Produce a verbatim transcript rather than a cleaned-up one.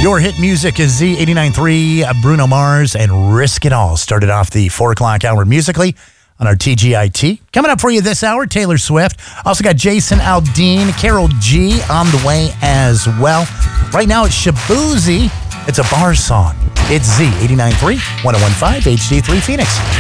Your hit music is Z eighty-nine point three, Bruno Mars, and Risk It All. Started off the four o'clock hour musically on our T G I T. Coming up for you this hour, Taylor Swift. Also got Jason Aldean, Carol G on the way as well. Right now it's Shaboozey. It's a bar song. It's Z eighty-nine point three, one oh one point five H D three Phoenix.